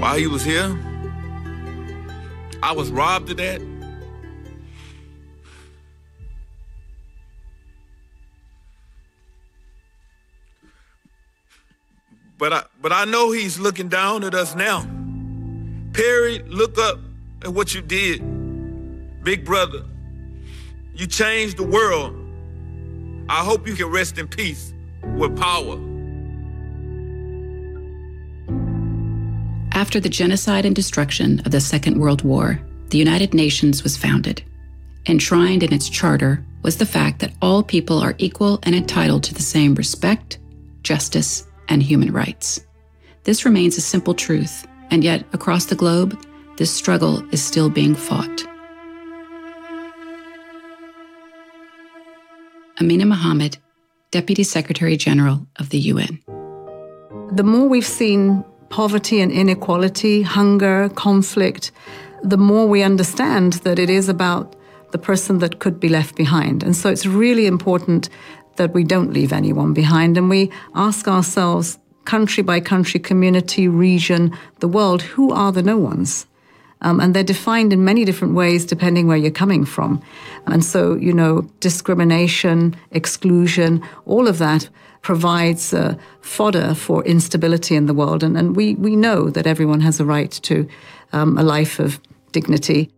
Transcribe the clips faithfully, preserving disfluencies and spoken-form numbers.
while he was here, I was robbed of that. But I, but I know he's looking down at us now. Perry, look up at what you did. Big brother, you changed the world. I hope you can rest in peace with power. After the genocide and destruction of the Second World War, the United Nations was founded. Enshrined in its charter was the fact that all people are equal and entitled to the same respect, justice, and human rights. This remains a simple truth, and yet across the globe, this struggle is still being fought. Amina Mohammed, Deputy Secretary General of the U N. The more we've seen poverty and inequality, hunger, conflict, the more we understand that it is about the person that could be left behind. And so it's really important that we don't leave anyone behind. And we ask ourselves, country by country, community, region, the world, who are the no ones? Um, and they're defined in many different ways depending where you're coming from. And so, you know, discrimination, exclusion, all of that provides uh, fodder for instability in the world. And, and we, we know that everyone has a right to um, a life of dignity.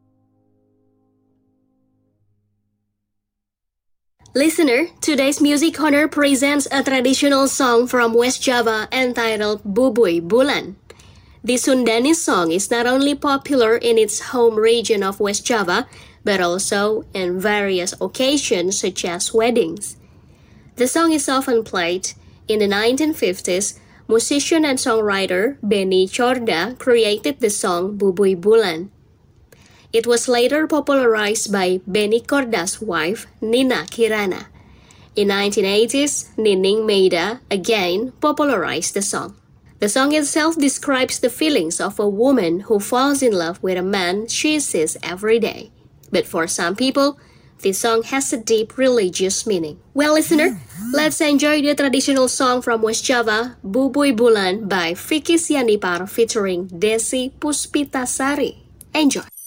Listener, today's Music Corner presents a traditional song from West Java entitled Bubuy Bulan. The Sundanese song is not only popular in its home region of West Java, but also in various occasions such as weddings. The song is often played. In the nineteen fifties, musician and songwriter Benny Corda created the song Bubuy Bulan. It was later popularized by Benny Corda's wife, Nina Kirana. In nineteen eighties, Nining Meida again popularized the song. The song itself describes the feelings of a woman who falls in love with a man she sees every day. But for some people, this song has a deep religious meaning. Well, listener, let's enjoy the traditional song from West Java, Bubuy Bulan by Vicky Sianipar featuring Desi Puspitasari. Enjoy!